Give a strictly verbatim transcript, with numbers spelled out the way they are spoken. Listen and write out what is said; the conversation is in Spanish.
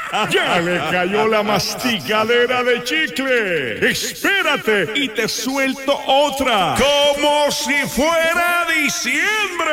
Ya le cayó la masticadera de chicle. Espérate y te suelto otra. Como si fuera diciembre.